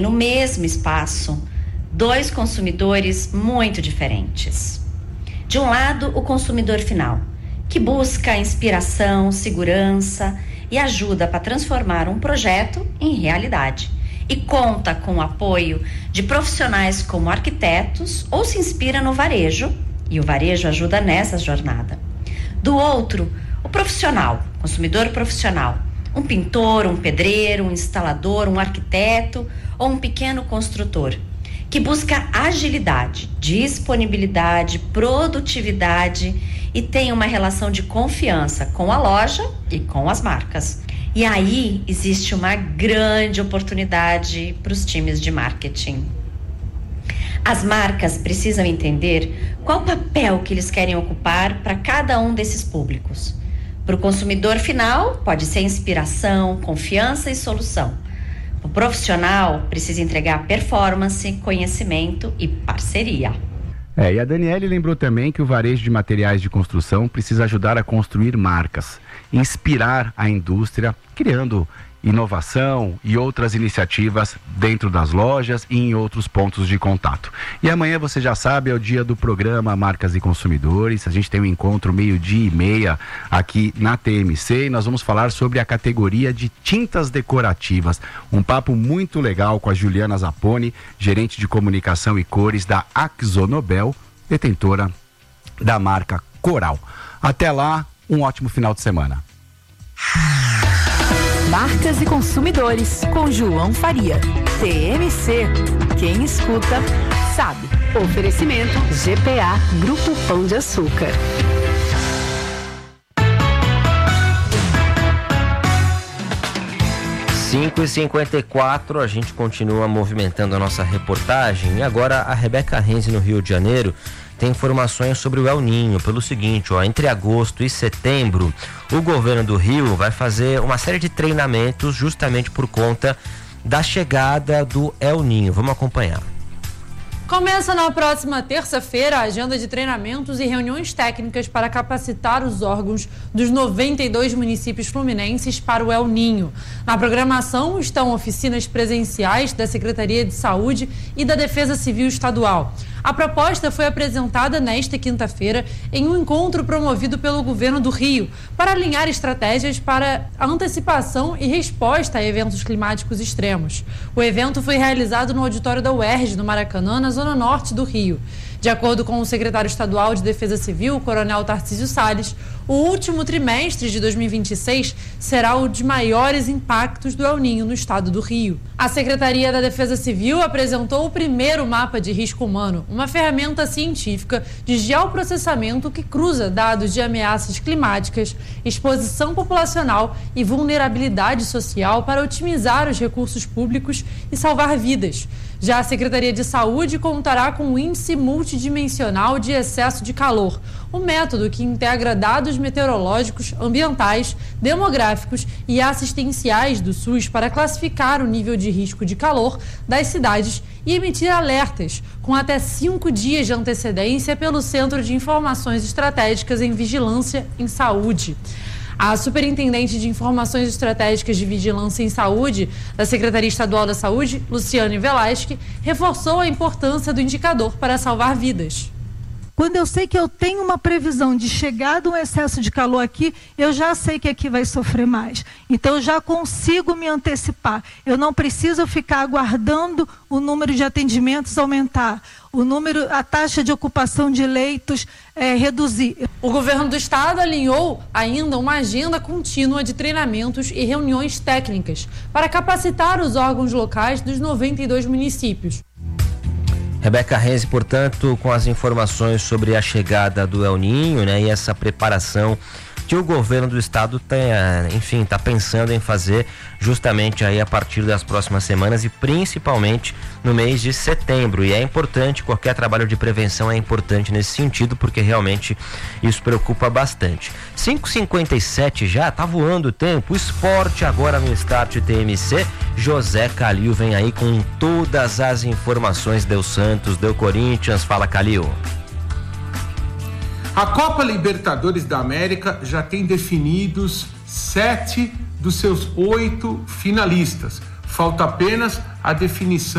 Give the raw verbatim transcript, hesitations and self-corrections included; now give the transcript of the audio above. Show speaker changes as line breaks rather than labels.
no mesmo espaço, dois consumidores muito diferentes. De um lado, o consumidor final, que busca inspiração, segurança e ajuda para transformar um projeto em realidade e conta com o apoio de profissionais como arquitetos ou se inspira no varejo, e o varejo ajuda nessa jornada. Do outro, o profissional, consumidor profissional, um pintor, um pedreiro, um instalador, um arquiteto ou um pequeno construtor, que busca agilidade, disponibilidade, produtividade e tem uma relação de confiança com a loja e com as marcas. E aí existe uma grande oportunidade para os times de marketing. As marcas precisam entender qual o papel que eles querem ocupar para cada um desses públicos. Para o consumidor final, pode ser inspiração, confiança e solução. O profissional precisa entregar performance, conhecimento e parceria.
É, e a Daniele lembrou também que o varejo de materiais de construção precisa ajudar a construir marcas, inspirar a indústria, criando inovação e outras iniciativas dentro das lojas e em outros pontos de contato. E amanhã, você já sabe, é o dia do programa Marcas e Consumidores. A gente tem um encontro meio-dia e meia aqui na T M C e nós vamos falar sobre a categoria de tintas decorativas. Um papo muito legal com a Juliana Zapponi, gerente de comunicação e cores da AkzoNobel, detentora da marca Coral. Até lá, um ótimo final de semana.
Marcas e Consumidores, com João Faria. T M C, quem escuta, sabe. Oferecimento G P A, Grupo Pão de Açúcar.
cinco e cinquenta e quatro, a gente continua movimentando a nossa reportagem. E agora a Rebeca Renzi, no Rio de Janeiro, tem informações sobre o El Ninho, pelo seguinte, ó, entre agosto e setembro, o governo do Rio vai fazer uma série de treinamentos justamente por conta da chegada do El Ninho. Vamos acompanhar.
Começa na próxima terça-feira a agenda de treinamentos e reuniões técnicas para capacitar os órgãos dos noventa e dois municípios fluminenses para o El Ninho. Na programação estão oficinas presenciais da Secretaria de Saúde e da Defesa Civil Estadual. A proposta foi apresentada nesta quinta-feira em um encontro promovido pelo governo do Rio para alinhar estratégias para a antecipação e resposta a eventos climáticos extremos. O evento foi realizado no auditório da U E R J, no Maracanã, na zona norte do Rio. De acordo com o secretário estadual de Defesa Civil, o coronel Tarcísio Salles, o último trimestre de dois mil e vinte e seis será o de maiores impactos do El Ninho no estado do Rio. A Secretaria da Defesa Civil apresentou o primeiro mapa de risco humano, uma ferramenta científica de geoprocessamento que cruza dados de ameaças climáticas, exposição populacional e vulnerabilidade social para otimizar os recursos públicos e salvar vidas. Já a Secretaria de Saúde contará com o Índice Multidimensional de Excesso de Calor, um método que integra dados meteorológicos, ambientais, demográficos e assistenciais do SUS para classificar o nível de risco de calor das cidades e emitir alertas com até cinco dias de antecedência pelo Centro de Informações Estratégicas em Vigilância em Saúde. A superintendente de Informações Estratégicas de Vigilância em Saúde da Secretaria Estadual da Saúde, Luciane Velasque, reforçou a importância do indicador para salvar vidas.
Quando eu sei que eu tenho uma previsão de chegada um excesso de calor aqui, eu já sei que aqui vai sofrer mais. Então eu já consigo me antecipar. Eu não preciso ficar aguardando o número de atendimentos aumentar, o número, a taxa de ocupação de leitos é, reduzir.
O governo do estado alinhou ainda uma agenda contínua de treinamentos e reuniões técnicas para capacitar os órgãos locais dos noventa e dois municípios.
Rebeca Renzi, portanto, com as informações sobre a chegada do El Ninho, né, e essa preparação que o governo do estado tem, enfim, está pensando em fazer justamente aí a partir das próximas semanas e principalmente no mês de setembro. E é importante, qualquer trabalho de prevenção é importante nesse sentido, porque realmente isso preocupa bastante. cinco e cinquenta e sete já, tá voando o tempo. Esporte agora no Start T M C. José Calil vem aí com todas as informações. Deu Santos, deu Corinthians. Fala, Calil.
A Copa Libertadores da América já tem definidos sete dos seus oito finalistas. falta apenas a definição